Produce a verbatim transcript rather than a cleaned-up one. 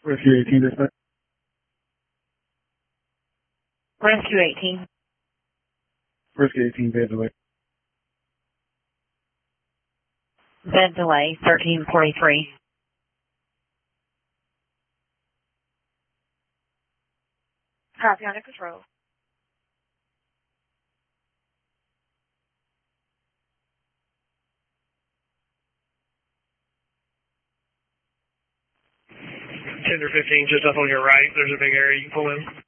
Rescue eighteen, dispatch. Rescue eighteen. Rescue eighteen, bed delay. Bed delay, thirteen forty-three. Copy, under control. Tender fifteen, just up on your right. There's a big area you can pull in.